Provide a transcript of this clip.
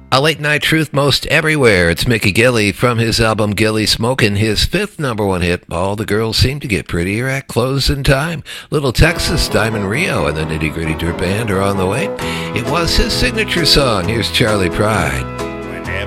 A late night truth most everywhere. It's Mickey Gilley from his album Gilley Smokin', his fifth number one hit. All the girls seem to get prettier at closing time. Little Texas, Diamond Rio, and the Nitty Gritty Dirt Band are on the way. It was his signature song. Here's Charlie Pride.